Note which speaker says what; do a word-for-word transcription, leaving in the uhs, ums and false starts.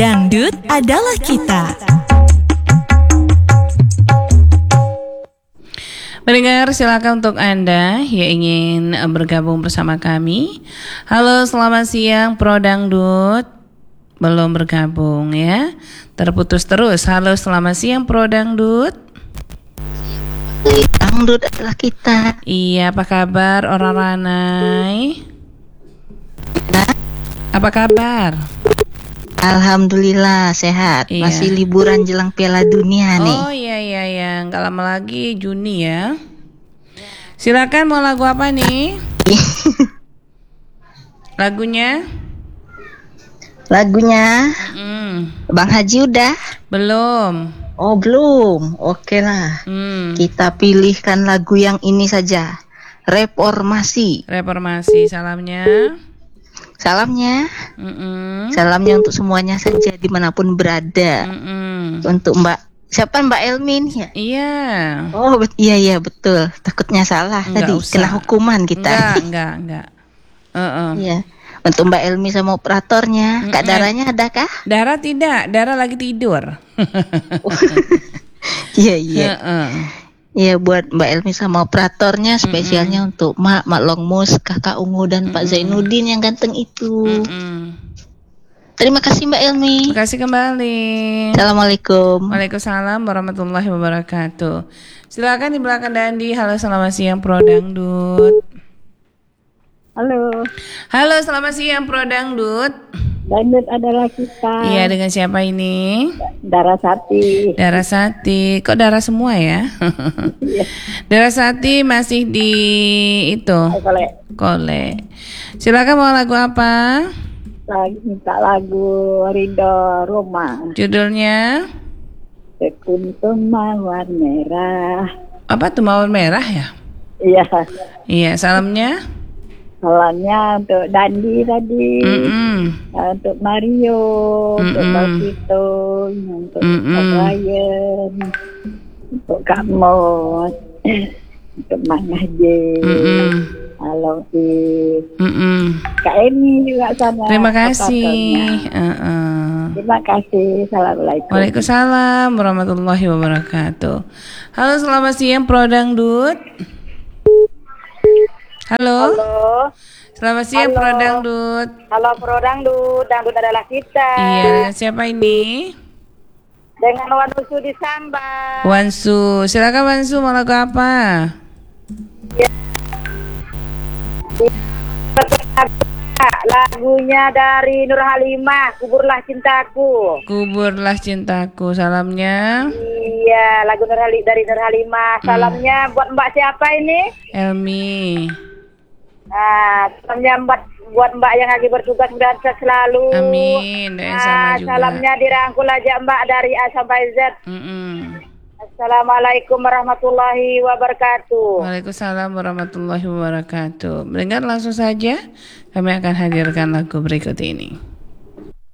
Speaker 1: Dangdut adalah kita.
Speaker 2: Pendengar, silakan untuk Anda yang ingin bergabung bersama kami. Halo, selamat siang Pro Dangdut. Belum bergabung ya, terputus terus. Halo, selamat siang Pro Dangdut.
Speaker 3: Dangdut adalah kita.
Speaker 2: Iya, apa kabar orang Ranai? Apa kabar?
Speaker 3: Alhamdulillah sehat.
Speaker 2: Iya.
Speaker 3: Masih liburan jelang Piala Dunia nih.
Speaker 2: Oh iya iya ya, nggak lama lagi Juni ya. Silakan, mau lagu apa nih? Lagunya?
Speaker 3: Lagunya
Speaker 2: Mm.
Speaker 3: Bang Haji udah?
Speaker 2: Belum.
Speaker 3: Oh belum. Oke lah.
Speaker 2: Hmm.
Speaker 3: Kita pilihkan lagu yang ini saja. Reformasi.
Speaker 2: Reformasi, salamnya.
Speaker 3: Salamnya.
Speaker 2: Mm-mm.
Speaker 3: Salamnya untuk semuanya saja dimanapun berada.
Speaker 2: Mm-mm.
Speaker 3: Untuk Mbak siapa, Mbak Elmin ya?
Speaker 2: Iya.
Speaker 3: Oh bet- iya iya betul. Takutnya salah
Speaker 2: Enggak
Speaker 3: tadi
Speaker 2: usah.
Speaker 3: kena hukuman kita.
Speaker 2: Enggak, enggak, enggak. Uh-uh.
Speaker 3: Iya. Untuk Mbak Elmi sama operatornya,
Speaker 2: Mm-mm.
Speaker 3: Kak Daranya ada kah?
Speaker 2: Dara tidak, Dara lagi tidur.
Speaker 3: Iya iya.
Speaker 2: Uh-uh.
Speaker 3: Iya buat Mbak Elmi sama operatornya, spesialnya untuk Mak, Mak Longmus, Kakak Ungu dan Pak Zainuddin yang ganteng itu.
Speaker 2: Mm-mm.
Speaker 3: Terima kasih Mbak Elmi.
Speaker 2: Terima kasih kembali.
Speaker 3: Assalamualaikum.
Speaker 2: Waalaikumsalam warahmatullahi wabarakatuh. Silakan di belakang Dandi. Halo, selamat siang Pro Dangdut.
Speaker 4: Halo,
Speaker 2: Halo, selamat siang Pro Dangdut.
Speaker 4: Dangdut adalah kita.
Speaker 2: Iya, dengan siapa ini?
Speaker 4: Darasati.
Speaker 2: Darasati. Kok darah semua ya?
Speaker 4: Iya.
Speaker 2: Darasati masih di itu
Speaker 4: Boleh
Speaker 2: Kole. Silakan, mau lagu apa?
Speaker 4: lagi minta lagu Ridho Roma.
Speaker 2: Judulnya
Speaker 4: Sekuntum mawar merah.
Speaker 2: apa tuh, mawar merah ya?
Speaker 4: Iya.
Speaker 2: Iya, salamnya.
Speaker 4: Salamnya untuk Dandi tadi,
Speaker 2: Mm-mm.
Speaker 4: untuk Mario, untuk
Speaker 2: Mm-mm.
Speaker 4: Mbak Vito, untuk
Speaker 2: Mm-mm.
Speaker 4: Kak Ryan, untuk Kak Mot, untuk Mak Najib,
Speaker 2: Mm-mm.
Speaker 4: halo Sis.
Speaker 2: Mm-mm.
Speaker 4: Kak Emi juga sama.
Speaker 2: Terima kasih.
Speaker 4: operatornya.
Speaker 2: Uh-uh.
Speaker 4: Terima kasih. Assalamualaikum.
Speaker 2: Waalaikumsalam warahmatullahi wabarakatuh. Halo, selamat siang Pro Dangdut. Halo.
Speaker 4: Halo,
Speaker 2: Selamat siang
Speaker 4: Halo.
Speaker 2: Pro Dangdut.
Speaker 4: halo Pro Dangdut, Dangdut adalah kita.
Speaker 2: Iya, dengan siapa ini?
Speaker 4: Dengan Wanusu di Samba.
Speaker 2: Wansu. Silakan Wansu, mau lagu apa?
Speaker 4: Lagunya dari Nur Halimah, Kuburlah Cintaku.
Speaker 2: Kuburlah cintaku. Salamnya
Speaker 4: Iya, lagu Nur Hali dari Nur Halimah. Salamnya buat Mbak siapa ini?
Speaker 2: Elmi.
Speaker 4: Nah, salamnya buat buat Mbak yang lagi bertugas, mudah sehat selalu.
Speaker 2: Amin. Doain sama
Speaker 4: Nah,
Speaker 2: juga.
Speaker 4: salamnya dirangkul aja Mbak dari A sampai Z.
Speaker 2: Mm-mm.
Speaker 4: Assalamualaikum warahmatullahi wabarakatuh.
Speaker 2: Waalaikumsalam warahmatullahi wabarakatuh. Mendengar langsung saja, kami akan hadirkan lagu berikut ini.